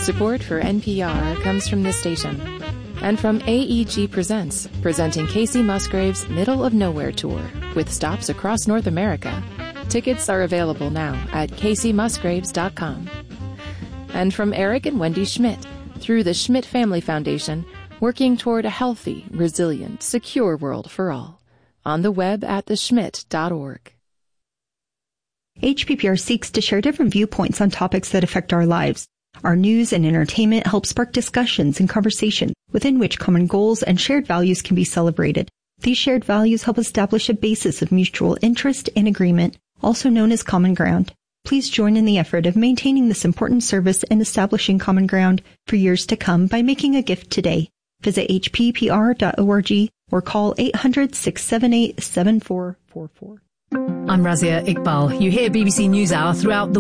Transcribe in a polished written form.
Support for NPR comes from this station and from AEG Presents, presenting Casey Musgraves' Middle of Nowhere Tour with stops across North America. Tickets are available now at caseymusgraves.com. And from Eric and Wendy Schmidt, through the Schmidt Family Foundation, working toward a healthy, resilient, secure world for all. On the web at theschmidt.org. HPPR seeks to share different viewpoints on topics that affect our lives. Our news and entertainment help spark discussions and conversation within which common goals and shared values can be celebrated. These shared values help establish a basis of mutual interest and agreement, also known as common ground. Please join in the effort of maintaining this important service and establishing common ground for years to come by making a gift today. Visit hppr.org or call 800-678-7444. I'm Razia Iqbal. You hear BBC NewsHour throughout the